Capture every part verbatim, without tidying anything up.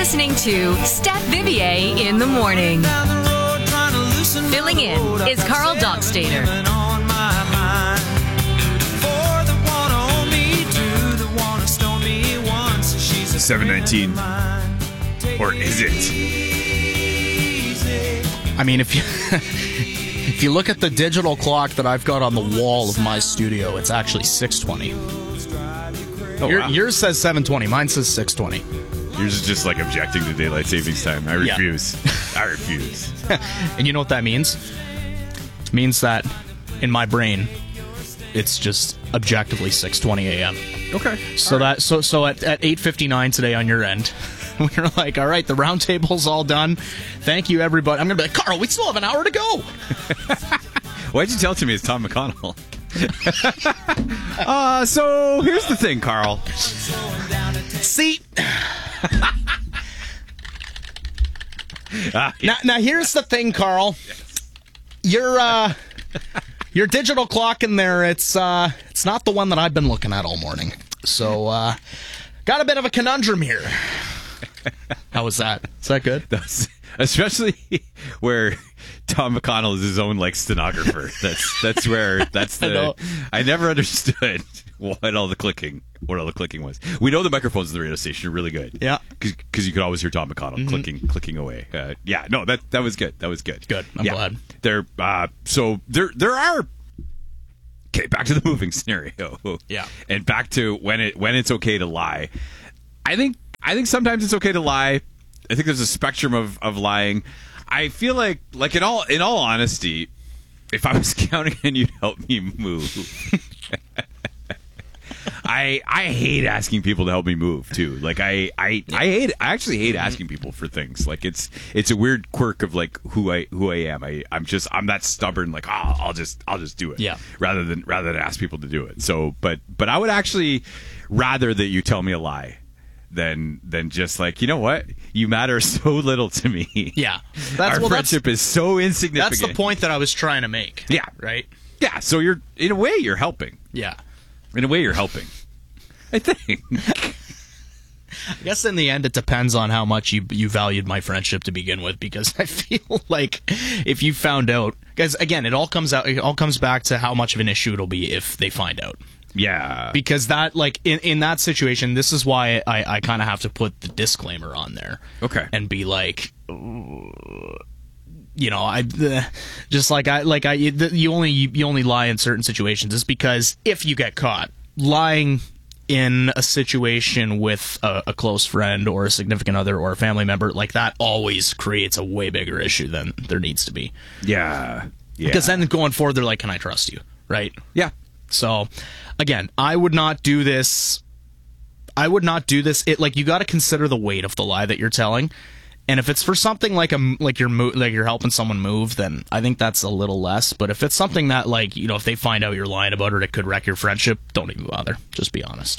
listening to Steph Vivier in the morning. Filling in is Carl Dockstader. seven nineteen. Or is it? I mean, if you if you look at the digital clock that I've got on the wall of my studio, it's actually six twenty. Oh, Your, wow. Yours says seven twenty. Mine says six twenty. Yours is just like objecting to daylight savings time. I refuse. Yeah. I refuse. And you know what that means? It means that in my brain, it's just objectively six twenty a.m. Okay. So right. that so so at, at eight fifty-nine today on your end, we were like, all right, the round table's all done. Thank you, everybody. I'm going to be like, Carl, we still have an hour to go. Why'd you tell it to me it's Tom McConnell? uh, so here's the thing, Carl. See? ah, yeah. now, now, here's the thing, Carl. Your, uh, your digital clock in there, it's, uh, it's not the one that I've been looking at all morning. So, uh, got a bit of a conundrum here. How was that? Is that good? That's, especially where Tom McConnell is his own like stenographer. That's that's where that's the. I, I never understood what all the clicking, what all the clicking was. We know the microphones in the radio station are really good. Yeah, because you could always hear Tom McConnell mm-hmm. clicking, clicking away. Uh, yeah, no, that that was good. That was good. Good. I'm yeah. glad. There. Uh, so there there are. Okay, back to the moving scenario. Yeah, and back to when it when it's okay to lie. I think. I think sometimes it's okay to lie. I think there's a spectrum of, of lying. I feel like, like in all in all honesty, if I was counting on you to help me move, I I hate asking people to help me move too. Like I I, I hate I actually hate asking people for things. Like it's it's a weird quirk of like who I who I am. I I'm just I'm that stubborn. Like oh, I'll just I'll just do it. Yeah. Rather than rather than ask people to do it. So but but I would actually rather that you tell me a lie. Than than just like, you know what, you matter so little to me. Yeah, that's, our well, friendship that's, is so insignificant. That's the point that I was trying to make. Yeah, right. Yeah, so you're in a way you're helping. Yeah, in a way you're helping. I think. I guess in the end it depends on how much you you valued my friendship to begin with, because I feel like if you found out, guys, again, it all comes out. It all comes back to how much of an issue it'll be if they find out. Yeah. Because that, like, in, in that situation, this is why I, I kind of have to put the disclaimer on there. Okay. And be like, you know, I uh, just like I like I you only you only lie in certain situations. Is because if you get caught lying in a situation with a, a close friend or a significant other or a family member, like that always creates a way bigger issue than there needs to be. Yeah. Yeah. Because then going forward, they're like, "Can I trust you?" Right? Yeah. So, again, I would not do this. I would not do this. It like you got to consider the weight of the lie that you're telling, and if it's for something like a like you're mo- like you're helping someone move, then I think that's a little less. But if it's something that, like, you know, if they find out you're lying about it, it could wreck your friendship. Don't even bother. Just be honest.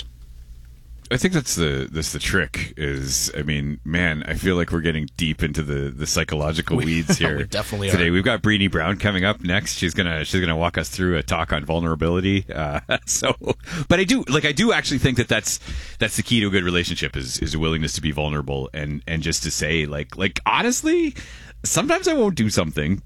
I think that's the that's the trick. Is I mean, man, I feel like we're getting deep into the, the psychological we, weeds here. we definitely today. Are. We've got Breenie Brown coming up next. She's gonna she's gonna walk us through a talk on vulnerability. Uh, so, but I do like I do actually think that that's that's the key to a good relationship is is a willingness to be vulnerable and and just to say like like honestly, sometimes I won't do something.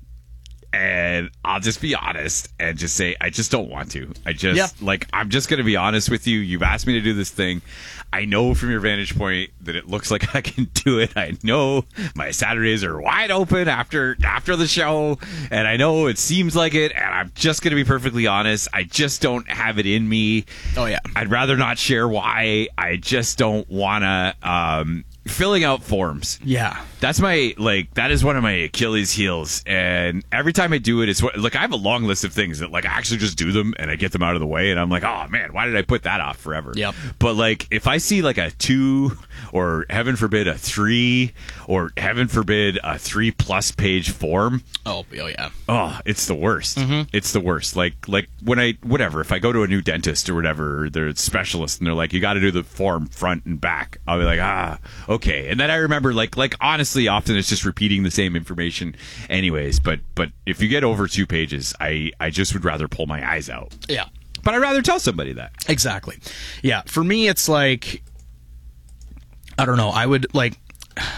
And I'll just be honest and just say, I just don't want to. I just, yeah. like, I'm just going to be honest with you. You've asked me to do this thing. I know from your vantage point that it looks like I can do it. I know my Saturdays are wide open after after the show. And I know it seems like it. And I'm just going to be perfectly honest. I just don't have it in me. Oh, yeah. I'd rather not share why. I just don't want to... Um, filling out forms. Yeah. That's my, like, that is one of my Achilles heels. And every time I do it, it's what, like, I have a long list of things that, like, I actually just do them and I get them out of the way. And I'm like, oh, man, why did I put that off forever? Yep. But, like, if I see, like, a two or, heaven forbid, a three or, heaven forbid, a three plus page form. Oh, oh yeah. Oh, it's the worst. Mm-hmm. It's the worst. Like, like when I, whatever, if I go to a new dentist or whatever, they're a specialist and they're like, you got to do the form front and back. I'll be like, ah, okay. And then I remember, like, like honestly, often it's just repeating the same information anyways. But, but if you get over two pages, I, I just would rather pull my eyes out. Yeah. But I'd rather tell somebody that. Exactly. Yeah. For me, it's like, I don't know. I would like,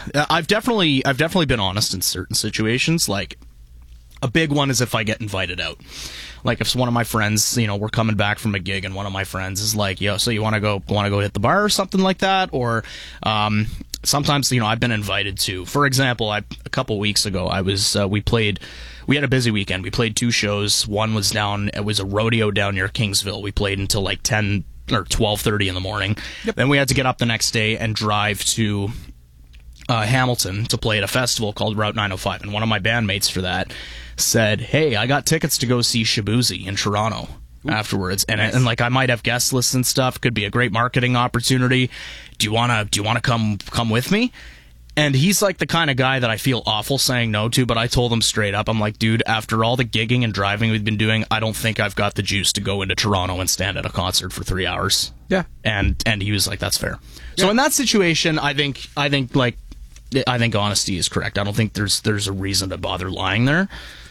I've definitely I've definitely been honest in certain situations. Like, a big one is if I get invited out. Like, if one of my friends, you know, we're coming back from a gig and one of my friends is like, yo, so you want to go want to go hit the bar or something like that? Or um, sometimes, you know, I've been invited to. For example, I, a couple weeks ago, I was uh, we played. We had a busy weekend. We played two shows. One was down. It was a rodeo down near Kingsville. We played until like ten or twelve thirty in the morning. Yep. Then we had to get up the next day and drive to uh, Hamilton to play at a festival called Route nine oh five. And one of my bandmates for that said, "Hey, I got tickets to go see Shabuzi in Toronto." Ooh, afterwards, and nice. and like I might have guest lists and stuff. Could be a great marketing opportunity. Do you wanna do you wanna come come with me? And he's like the kind of guy that I feel awful saying no to, but I told him straight up, I'm like, dude, after all the gigging and driving we've been doing, I don't think I've got the juice to go into Toronto and stand at a concert for three hours. Yeah. And and he was like, that's fair. Yeah. So in that situation, I think I think like I think honesty is correct. I don't think there's there's a reason to bother lying there.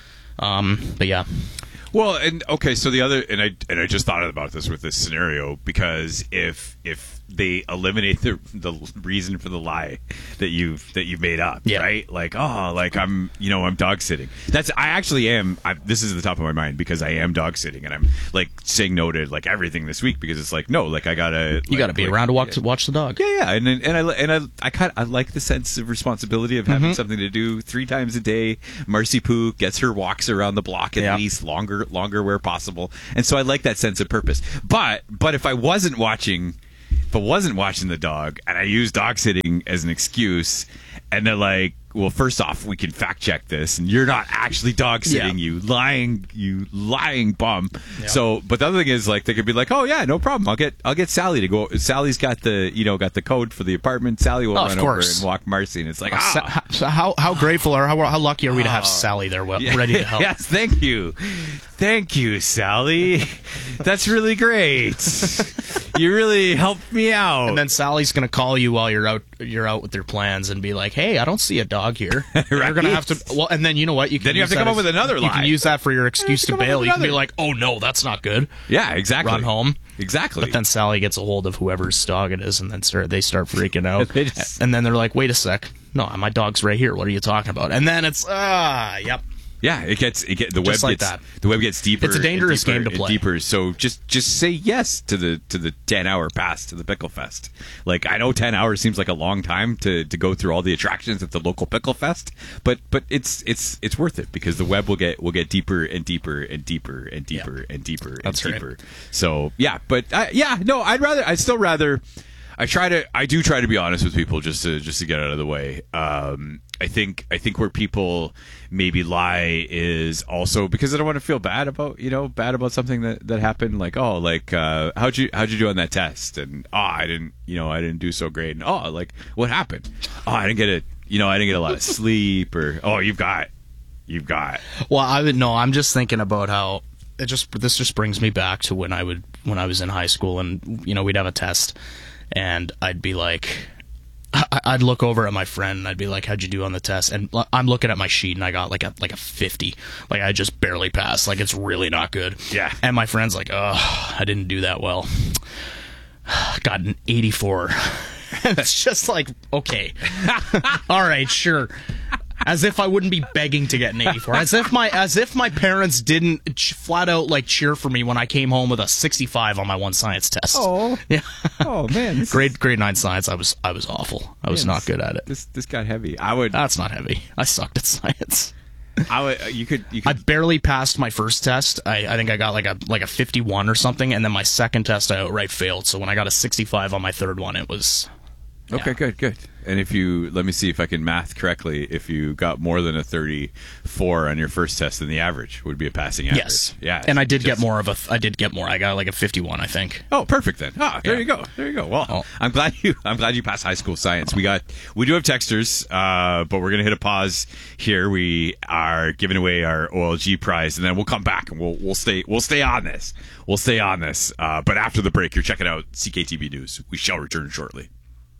Um, but yeah. Well, and okay, so the other, and I and I just thought about this with this scenario, because if if they eliminate the the reason for the lie that you've that you've made up, yeah. right? Like, oh, like I'm, you know, I'm dog sitting. That's I actually am. I, this is at the top of my mind because I am dog sitting, and I'm like saying no to like everything this week because it's like no, like I gotta you like, gotta be like, around to watch yeah. to watch the dog. Yeah, yeah, and and I and I I kind I like the sense of responsibility of having mm-hmm. something to do three times a day. Marcy Poo gets her walks around the block at yeah. least longer longer where possible, and so I like that sense of purpose. But but if I wasn't watching. If I wasn't watching the dog and I use dog sitting as an excuse, and they're like, well, first off, we can fact check this, and you're not actually dog sitting, yeah. you lying, you lying bum. Yeah. So, but the other thing is, like, they could be like, oh yeah, no problem. I'll get, I'll get Sally to go. Sally's got the, you know, got the code for the apartment. Sally will oh, run over and walk Marcy, and it's like, ah. Sa- so how how grateful or how how lucky are we to have Sally there, well, yeah. ready to help? Yes, thank you, thank you, Sally. That's really great. You really helped me out. And then Sally's gonna call you while you're out, you're out with your plans, and be like, hey, I don't see a dog here. Right? You're gonna have to. Well, and then you know what? You can then you have to come up with another lie. You can use that for your excuse to, to bail. You can be like, "Oh no, that's not good." Yeah, exactly. Run home. Exactly. But then Sally gets a hold of whoever's dog it is, and then start, they start freaking out. they just... And then they're like, "Wait a sec, no, my dog's right here. What are you talking about?" And then it's ah, uh, yep. Yeah, it gets it get the just web like gets that. the web gets deeper. It's a dangerous and deeper game to play. Deeper. So just just say yes to the to the ten hour pass to the Pickle Fest. Like I know ten hours seems like a long time to, to go through all the attractions at the local Pickle Fest, but but it's it's it's worth it because the web will get will get deeper and deeper and deeper and deeper yeah. and deeper and That's deeper. Right. So yeah, but uh, yeah, no, I'd rather I'd still rather. I try to. I do try to be honest with people, just to just to get out of the way. Um, I think. I think where people maybe lie is also because I don't want to feel bad about you know bad about something that, that happened. Like oh, like uh, how'd you how'd you do on that test? And oh, I didn't you know I didn't do so great. And oh, like what happened? Oh, I didn't get it. You know, I didn't get a lot of sleep. Or oh, you've got, you've got. Well, I would no. I'm just thinking about how it just. This just brings me back to when I would when I was in high school, and you know we'd have a test. And I'd be like, I'd look over at my friend and I'd be like, how'd you do on the test? And I'm looking at my sheet and I got like a like a fifty. Like I just barely passed. Like it's really not good. Yeah. And my friend's like, oh, I didn't do that well. Got an eighty-four. And it's just like, okay. All right, sure. As if I wouldn't be begging to get an eighty-four. As if my as if my parents didn't ch- flat out like cheer for me when I came home with a sixty-five on my one science test. Oh, yeah. Oh man, grade grade nine science. I was I was awful. I was man, not good at it. This this got heavy. I would. That's not heavy. I sucked at science. I would. You could. You could. I barely passed my first test. I, I think I got like a like a fifty-one or something, and then my second test I outright failed. So when I got a sixty-five on my third one, it was. Okay, yeah. good, good. And if you, let me see if I can math correctly, if you got more than a thirty-four on your first test, then the average would be a passing average. Yes. Yeah. And I did just, get more of a, I did get more. I got like a fifty-one, I think. Oh, perfect then. Ah, there yeah. you go. There you go. Well, oh. I'm glad you, I'm glad you passed high school science. We got, we do have texters, uh, but we're going to hit a pause here. We are giving away our O L G prize, and then we'll come back and we'll, we'll stay, we'll stay on this. We'll stay on this. Uh, but after the break, you're checking out C K T B News. We shall return shortly. Play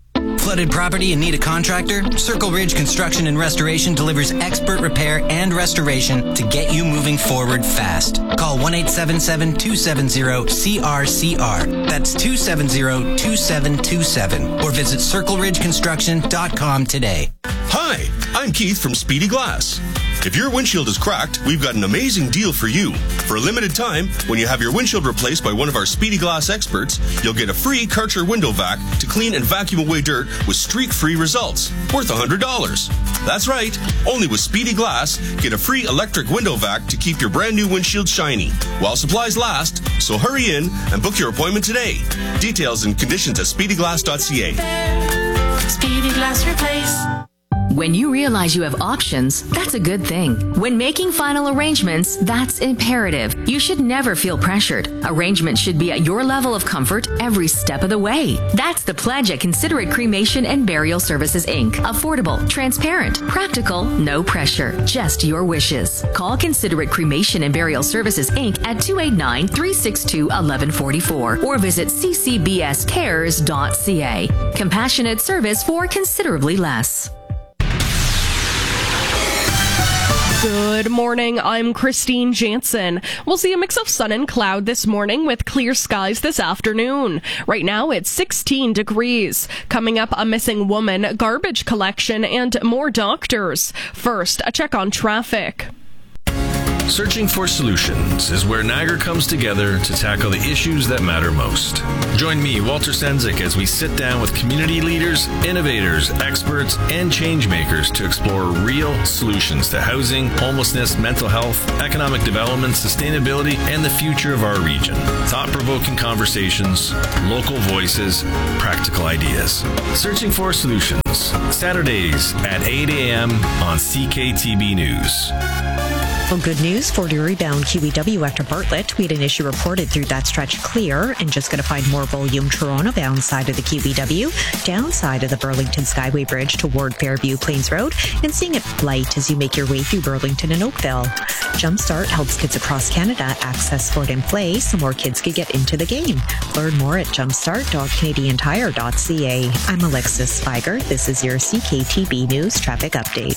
flooded property and need a contractor? Circle Ridge Construction and Restoration delivers expert repair and restoration to get you moving forward fast. Call one eight seven seven, two seven zero, C R C R. That's two seven zero, two seven two seven. Or visit circle ridge construction dot com today. Hi, I'm Keith from Speedy Glass. If your windshield is cracked, we've got an amazing deal for you. For a limited time, when you have your windshield replaced by one of our Speedy Glass experts, you'll get a free Karcher window vac to clean and vacuum away dirt with streak-free results, worth one hundred dollars. That's right, only with Speedy Glass, get a free electric window vac to keep your brand new windshield shiny, while supplies last, so hurry in and book your appointment today. Details and conditions at speedy glass dot c a. Speedy Glass Replace. When you realize you have options, that's a good thing. When making final arrangements, that's imperative. You should never feel pressured. Arrangements should be at your level of comfort every step of the way. That's the pledge at Considerate Cremation and Burial Services, Incorporated. Affordable, transparent, practical, no pressure, just your wishes. Call Considerate Cremation and Burial Services, Incorporated at two eight nine, three six two, one one four four or visit c c b s cares dot c a. Compassionate service for considerably less. Good morning, I'm Christine Jansen. We'll see a mix of sun and cloud this morning with clear skies this afternoon. Right now it's sixteen degrees. Coming up, a missing woman, garbage collection, and more doctors. First, a check on traffic. Searching for Solutions is where Niagara comes together to tackle the issues that matter most. Join me, Walter Senzik, as we sit down with community leaders, innovators, experts, and change makers to explore real solutions to housing, homelessness, mental health, economic development, sustainability, and the future of our region. Thought-provoking conversations, local voices, practical ideas. Searching for Solutions, Saturdays at eight a.m. on C K T B News. Well, good news for the rebound Q E W after Bartlett. We had an issue reported through that stretch clear and just going to find more volume Toronto bound side of the Q E W, downside of the Burlington Skyway Bridge toward Fairview Plains Road, and seeing it light as you make your way through Burlington and Oakville. Jumpstart helps kids across Canada access sport and play so more kids can get into the game. Learn more at jumpstart dot canadian tire dot c a. I'm Alexis Spiger. This is your C K T B News Traffic Update.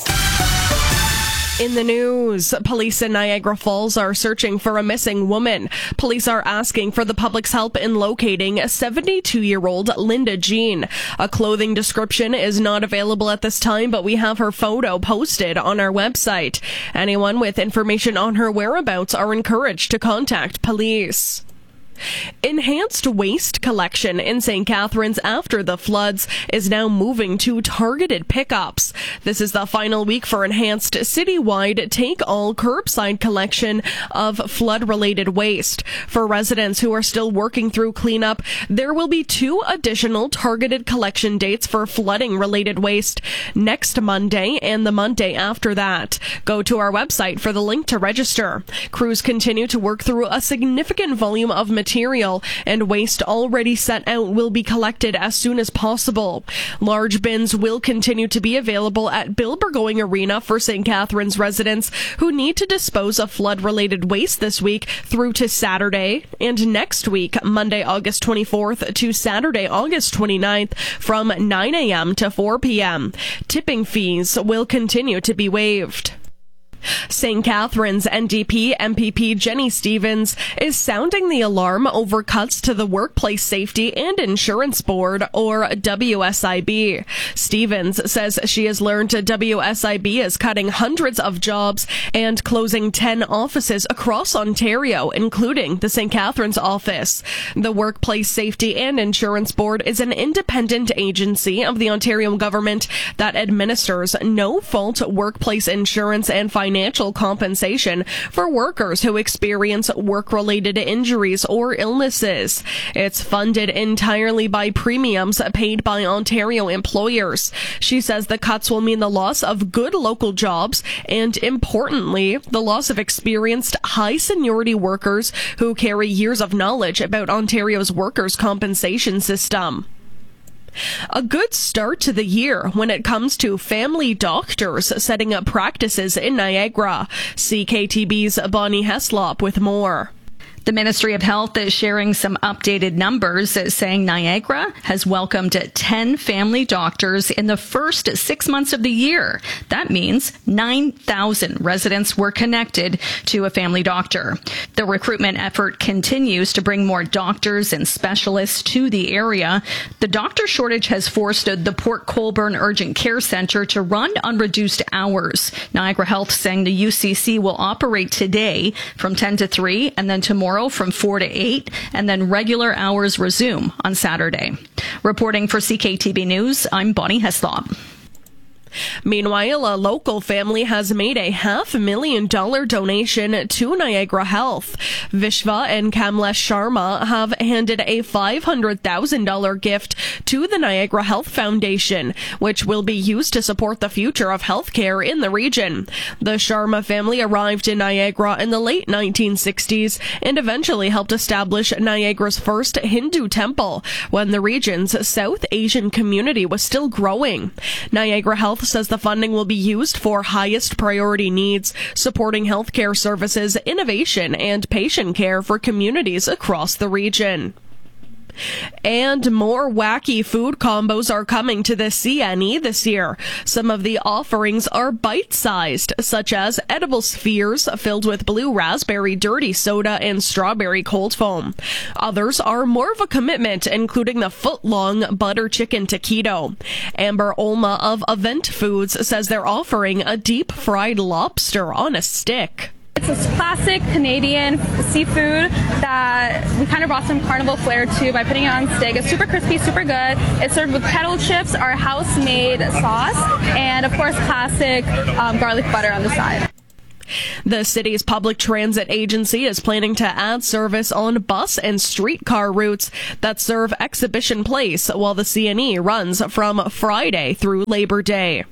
In the news, police in Niagara Falls are searching for a missing woman. Police are asking for the public's help in locating seventy-two-year-old Linda Jean. A clothing description is not available at this time, but we have her photo posted on our website. Anyone with information on her whereabouts are encouraged to contact police. Enhanced waste collection in Saint Catharines after the floods is now moving to targeted pickups. This is the final week for enhanced citywide take-all curbside collection of flood-related waste. For residents who are still working through cleanup, there will be two additional targeted collection dates for flooding-related waste next Monday and the Monday after that. Go to our website for the link to register. Crews continue to work through a significant volume of material Material and waste already set out will be collected as soon as possible. Large bins will continue to be available at Bill Burgoyne Arena for Saint Catharines residents who need to dispose of flood-related waste this week through to Saturday, and next week, Monday, August twenty-fourth to Saturday, August twenty-ninth from nine a.m. to four p.m. Tipping fees will continue to be waived. Saint Catharines N D P M P P Jenny Stevens is sounding the alarm over cuts to the Workplace Safety and Insurance Board, or W S I B. Stevens says she has learned W S I B is cutting hundreds of jobs and closing ten offices across Ontario, including the Saint Catharines office. The Workplace Safety and Insurance Board is an independent agency of the Ontario government that administers no-fault workplace insurance and financial financial compensation for workers who experience work-related injuries or illnesses. It's funded entirely by premiums paid by Ontario employers. She says the cuts will mean the loss of good local jobs and, importantly, the loss of experienced high-seniority workers who carry years of knowledge about Ontario's workers' compensation system. A good start to the year when it comes to family doctors setting up practices in Niagara. C K T B's Bonnie Heslop with more. The Ministry of Health is sharing some updated numbers saying Niagara has welcomed ten family doctors in the first six months of the year. That means nine thousand residents were connected to a family doctor. The recruitment effort continues to bring more doctors and specialists to the area. The doctor shortage has forced the Port Colborne Urgent Care Centre to run on reduced hours. Niagara Health saying the U C C will operate today from ten to three and then tomorrow from four to eight, and then regular hours resume on Saturday. Reporting for C K T B News, I'm Bonnie Heslop. Meanwhile, a local family has made a half million dollar donation to Niagara Health. Vishva and Kamlesh Sharma have handed a five hundred thousand dollars gift to the Niagara Health Foundation, which will be used to support the future of healthcare in the region. The Sharma family arrived in Niagara in the late nineteen sixties and eventually helped establish Niagara's first Hindu temple when the region's South Asian community was still growing. Niagara Health says the funding will be used for highest priority needs, supporting healthcare services, innovation, and patient care for communities across the region. And more wacky food combos are coming to the C N E this year. Some of the offerings are bite-sized, such as edible spheres filled with blue raspberry dirty soda and strawberry cold foam. Others are more of a commitment, including the foot-long butter chicken taquito. Amber Olma of Event Foods says they're offering a deep-fried lobster on a stick. It's a classic Canadian seafood that we kind of brought some carnival flair to by putting it on steak. It's super crispy, super good. It's served with kettle chips, our house-made sauce, and of course classic um, garlic butter on the side. The city's public transit agency is planning to add service on bus and streetcar routes that serve Exhibition Place while the C N E runs from Friday through Labor Day.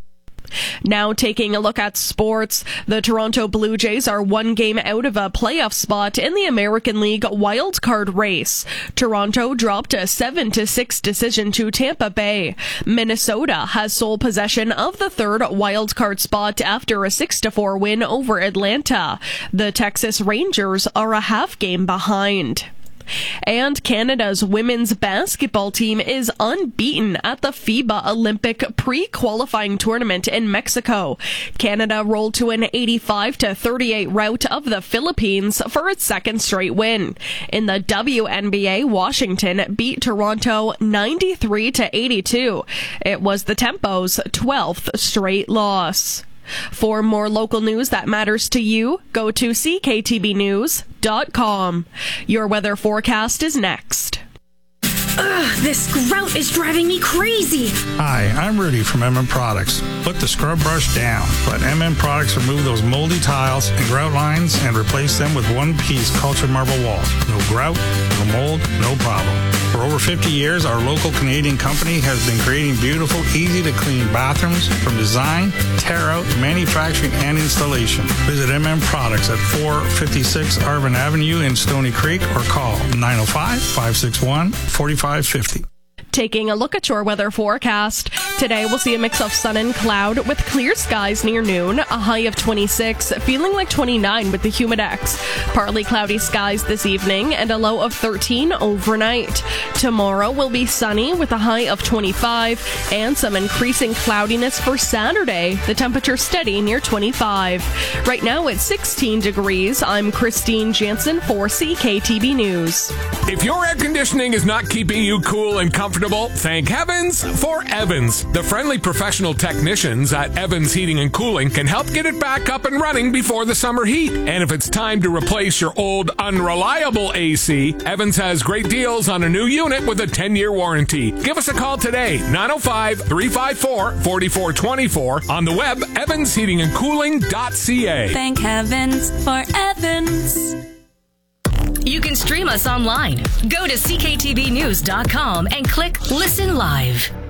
Now taking a look at sports, the Toronto Blue Jays are one game out of a playoff spot in the American League wildcard race. Toronto dropped a seven to six decision to Tampa Bay. Minnesota has sole possession of the third wildcard spot after a six to four win over Atlanta. The Texas Rangers are a half game behind. And Canada's women's basketball team is unbeaten at the FIBA Olympic pre-qualifying tournament in Mexico. Canada rolled to an eighty-five to thirty-eight rout of the Philippines for its second straight win. In the W N B A, Washington beat Toronto ninety-three to eighty-two. It was the Tempo's twelfth straight loss. For more local news that matters to you, go to C K T B news dot com. Your weather forecast is next. Ugh, this grout is driving me crazy. Hi, I'm Rudy from M M Products. Put the scrub brush down. Let M M Products remove those moldy tiles and grout lines and replace them with one-piece cultured marble walls. No grout, no mold, no problem. For over fifty years, our local Canadian company has been creating beautiful, easy-to-clean bathrooms from design, tear-out, manufacturing, and installation. Visit M M Products at four fifty-six Arvin Avenue in Stony Creek or call nine oh five, five six one, four five five zero. Taking a look at your weather forecast. Today we'll see a mix of sun and cloud with clear skies near noon, a high of twenty-six, feeling like twenty-nine with the humidex. Partly cloudy skies this evening and a low of thirteen overnight. Tomorrow will be sunny with a high of twenty-five and some increasing cloudiness for Saturday. The temperature steady near twenty-five. Right now it's sixteen degrees. I'm Christine Jansen for C K T B News. If your air conditioning is not keeping you cool and comfortable, thank heavens for Evans. The friendly professional technicians at Evans Heating and Cooling can help get it back up and running before the summer heat. And if it's time to replace your old unreliable A C, Evans has great deals on a new unit with a ten-year warranty. Give us a call today, nine oh five, three five four, four four two four, on the web, evans heating and cooling dot c a. Thank heavens for Evans. You can stream us online. Go to C K T B news dot com and click Listen Live.